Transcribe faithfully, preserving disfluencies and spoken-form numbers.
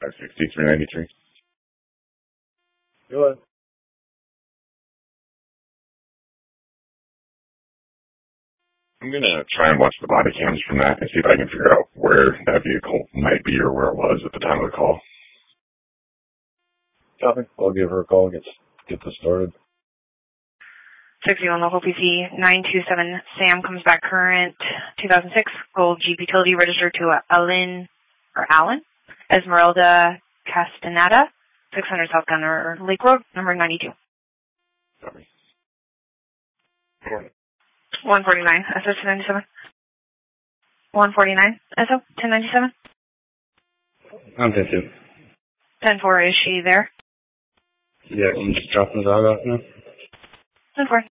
five sixty-three ninety-three. Go ahead. I'm going to try and watch the body cams from that and see if I can figure out where that vehicle might be or where it was at the time of the call. Copy. I'll give her a call and get, get this started. sixty-one local P C nine two seven Sam comes back current two thousand six gold Jeep utility registered to Alan or Alan Esmeralda Castaneda six hundred South Gunner Lake Road number ninety-two. Copy. one forty-nine S O ten ninety-seven. one forty-nine S O ten ninety-seven. I'm ten two. ten four, is she there? Yeah, I'm just dropping the dog off now. ten four.